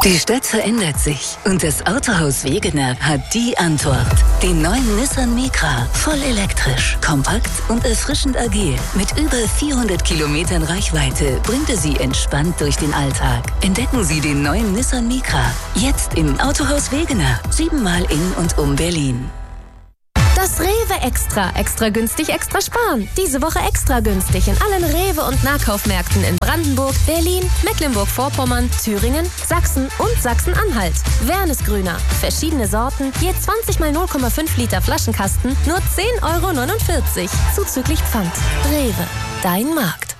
Die Stadt verändert sich und das Autohaus Wegener hat die Antwort. Den neuen Nissan Micra, voll elektrisch, kompakt und erfrischend agil. Mit über 400 Kilometern Reichweite bringt er Sie entspannt durch den Alltag. Entdecken Sie den neuen Nissan Micra, jetzt im Autohaus Wegener, 7-mal in und um Berlin. Das Rewe Extra. Extra günstig, extra sparen. Diese Woche extra günstig in allen Rewe- und Nahkaufmärkten in Brandenburg, Berlin, Mecklenburg-Vorpommern, Thüringen, Sachsen und Sachsen-Anhalt. Wernesgrüner. Verschiedene Sorten, je 20 mal 0,5 Liter Flaschenkasten, nur 10,49 €. Zuzüglich Pfand. Rewe. Dein Markt.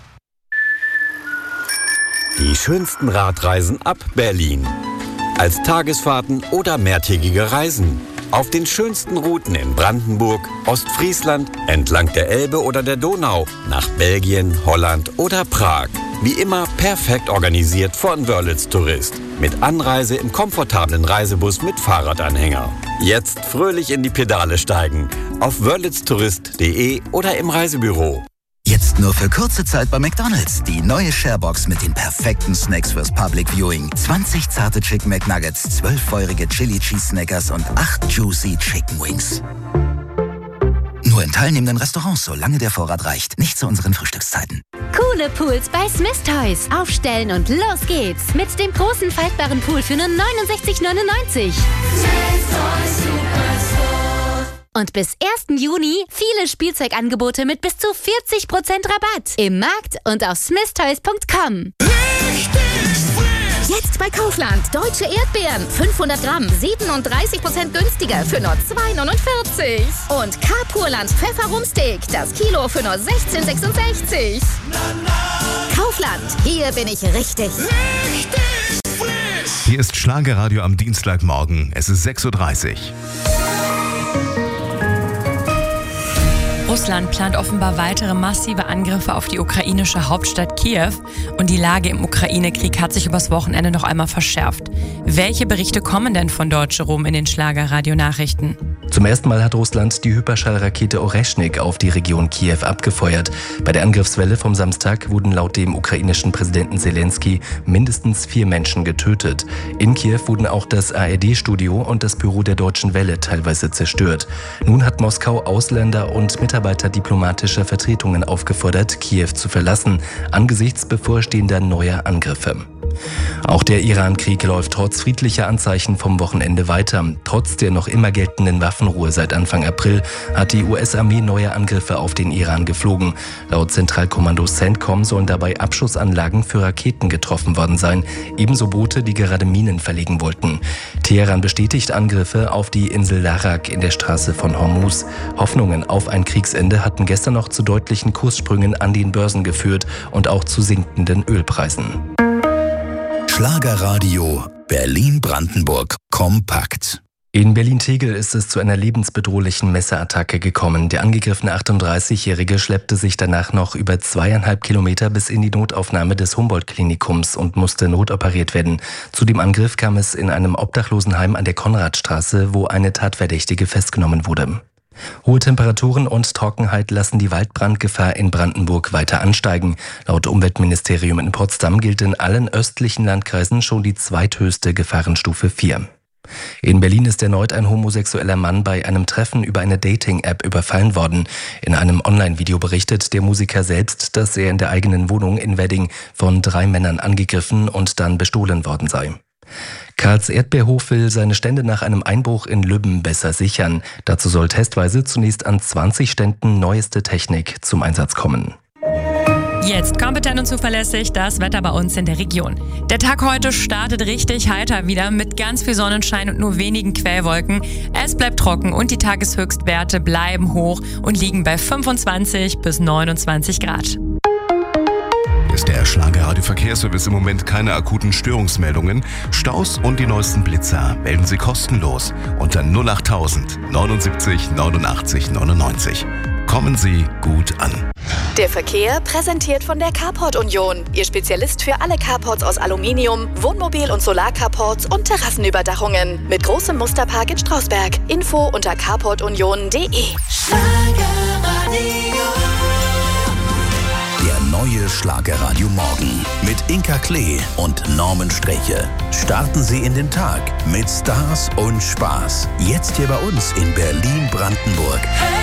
Die schönsten Radreisen ab Berlin. Als Tagesfahrten oder mehrtägige Reisen. Auf den schönsten Routen in Brandenburg, Ostfriesland, entlang der Elbe oder der Donau, nach Belgien, Holland oder Prag. Wie immer perfekt organisiert von Wörlitz Tourist. Mit Anreise im komfortablen Reisebus mit Fahrradanhänger. Jetzt fröhlich in die Pedale steigen. Auf wörlitztourist.de oder im Reisebüro. Jetzt nur für kurze Zeit bei McDonald's. Die neue Sharebox mit den perfekten Snacks fürs Public Viewing. 20 zarte Chicken McNuggets, 12 feurige Chili Cheese Snackers und 8 Juicy Chicken Wings. Nur in teilnehmenden Restaurants, solange der Vorrat reicht. Nicht zu unseren Frühstückszeiten. Coole Pools bei Smith Toys. Aufstellen und los geht's. Mit dem großen faltbaren Pool für nur 69,99 €. Und bis 1. Juni viele Spielzeugangebote mit bis zu 40% Rabatt. Im Markt und auf smithtoys.com. Jetzt bei Kaufland. Deutsche Erdbeeren. 500 Gramm. 37% günstiger für nur 2,49 €. Und Carpurland Pfefferrumsteak. Das Kilo für nur 16,66 €. Kaufland. Hier bin ich richtig. Hier ist Schlagerradio am Dienstagmorgen. Es ist 6:30 Uhr. Russland plant offenbar weitere massive Angriffe auf die ukrainische Hauptstadt Kiew und die Lage im Ukraine-Krieg hat sich übers Wochenende noch einmal verschärft. Welche Berichte kommen denn von dort rum in den Schlagerradio-Nachrichten? Zum ersten Mal hat Russland die Hyperschallrakete Oreschnik auf die Region Kiew abgefeuert. Bei der Angriffswelle vom Samstag wurden laut dem ukrainischen Präsidenten Zelensky mindestens 4 Menschen getötet. In Kiew wurden auch das ARD-Studio und das Büro der Deutschen Welle teilweise zerstört. Nun hat Moskau Ausländer und Mitarbeiter diplomatischer Vertretungen aufgefordert, Kiew zu verlassen, angesichts bevorstehender neuer Angriffe. Auch der Iran-Krieg läuft trotz friedlicher Anzeichen vom Wochenende weiter. Trotz der noch immer geltenden Waffenruhe seit Anfang April hat die US-Armee neue Angriffe auf den Iran geflogen. Laut Zentralkommando CENTCOM sollen dabei Abschussanlagen für Raketen getroffen worden sein, ebenso Boote, die gerade Minen verlegen wollten. Teheran bestätigt Angriffe auf die Insel Larak in der Straße von Hormuz. Hoffnungen auf ein Kriegsende hatten gestern noch zu deutlichen Kurssprüngen an den Börsen geführt und auch zu sinkenden Ölpreisen. Schlagerradio Berlin-Brandenburg kompakt. In Berlin-Tegel ist es zu einer lebensbedrohlichen Messerattacke gekommen. Der angegriffene 38-Jährige schleppte sich danach noch über 2,5 Kilometer bis in die Notaufnahme des Humboldt-Klinikums und musste notoperiert werden. Zu dem Angriff kam es in einem Obdachlosenheim an der Konradstraße, wo eine Tatverdächtige festgenommen wurde. Hohe Temperaturen und Trockenheit lassen die Waldbrandgefahr in Brandenburg weiter ansteigen. Laut Umweltministerium in Potsdam gilt in allen östlichen Landkreisen schon die zweithöchste Gefahrenstufe 4. In Berlin ist erneut ein homosexueller Mann bei einem Treffen über eine Dating-App überfallen worden. In einem Online-Video berichtet der Musiker selbst, dass er in der eigenen Wohnung in Wedding von 3 Männern angegriffen und dann bestohlen worden sei. Karls Erdbeerhof will seine Stände nach einem Einbruch in Lübben besser sichern. Dazu soll testweise zunächst an 20 Ständen neueste Technik zum Einsatz kommen. Jetzt kompetent und zuverlässig das Wetter bei uns in der Region. Der Tag heute startet richtig heiter wieder mit ganz viel Sonnenschein und nur wenigen Quellwolken. Es bleibt trocken und die Tageshöchstwerte bleiben hoch und liegen bei 25 bis 29 Grad. Ist der Schlagerradio-Verkehrsservice im Moment keine akuten Störungsmeldungen? Staus und die neuesten Blitzer melden Sie kostenlos unter 08000 79 89 99. Kommen Sie gut an. Der Verkehr präsentiert von der Carport Union. Ihr Spezialist für alle Carports aus Aluminium, Wohnmobil- und Solarcarports und Terrassenüberdachungen. Mit großem Musterpark in Strausberg. Info unter carportunion.de. Der neue neue Schlagerradio Morgen mit Inka Klee und Norman Streche. Starten Sie in den Tag mit Stars und Spaß. Jetzt hier bei uns in Berlin-Brandenburg.